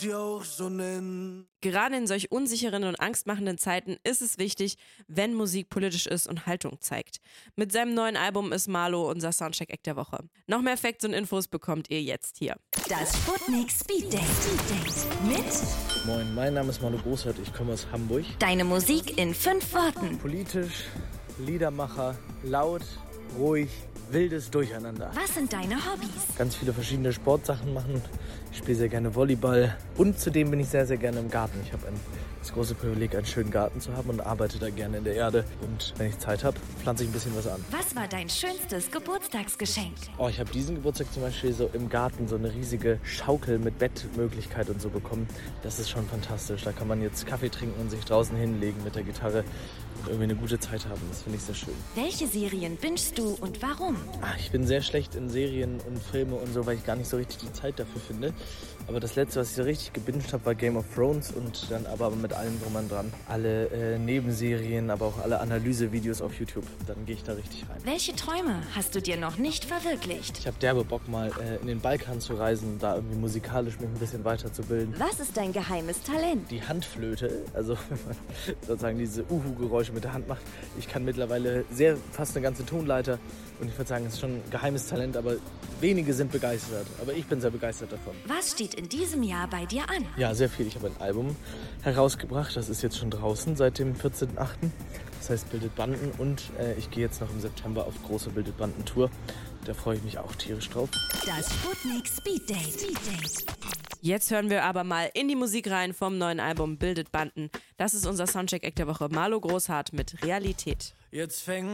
die auch so nennen. Gerade in solch unsicheren und angstmachenden Zeiten ist es wichtig, wenn Musik politisch ist und Haltung zeigt. Mit seinem neuen Album ist Marlo unser Soundcheck-Act der Woche. Noch mehr Facts und Infos bekommt ihr jetzt hier. Das Sputnik Speed Date mit Moin, mein Name ist Marlo Großhardt, ich komme aus Hamburg. Deine Musik in 5 Worten. Politisch, Liedermacher, laut, ruhig, wildes Durcheinander. Was sind deine Hobbys? Ganz viele verschiedene Sportsachen machen. Ich spiele sehr gerne Volleyball und zudem bin ich sehr, sehr gerne im Garten. Ich habe das große Privileg, einen schönen Garten zu haben und arbeite da gerne in der Erde. Und wenn ich Zeit habe, pflanze ich ein bisschen was an. Was war dein schönstes Geburtstagsgeschenk? Oh, ich habe diesen Geburtstag zum Beispiel so im Garten so eine riesige Schaukel mit Bettmöglichkeit und so bekommen. Das ist schon fantastisch. Da kann man jetzt Kaffee trinken und sich draußen hinlegen mit der Gitarre und irgendwie eine gute Zeit haben. Das finde ich sehr schön. Welche Serien bingest du und warum? Ich bin sehr schlecht in Serien und Filme und so, weil ich gar nicht so richtig die Zeit dafür finde. Aber das letzte, was ich so richtig gebinged habe, war Game of Thrones und dann aber mit allem drum und dran. Alle Nebenserien, aber auch alle Analysevideos auf YouTube. Dann gehe ich da richtig rein. Welche Träume hast du dir noch nicht verwirklicht? Ich habe derbe Bock mal in den Balkan zu reisen, da irgendwie musikalisch mich ein bisschen weiterzubilden. Was ist dein geheimes Talent? Die Handflöte, also wenn man sozusagen diese Uhu-Geräusche mit der Hand macht. Ich kann mittlerweile fast eine ganze Tonleiter und ich würde sagen, es ist schon ein geheimes Talent, aber wenige sind begeistert. Aber ich bin sehr begeistert davon. Was steht in diesem Jahr bei dir an? Ja, sehr viel. Ich habe ein Album herausgebracht, das ist jetzt schon draußen seit dem 14.8. Das heißt Bildet Banden und ich gehe jetzt noch im September auf große Bildet Banden Tour. Da freue ich mich auch tierisch drauf. Das Sputnik Speed Date. Jetzt hören wir aber mal in die Musik rein vom neuen Album Bildet Banden. Das ist unser Soundcheck-Act der Woche. Marlo Großhardt mit Realität. Jetzt fängt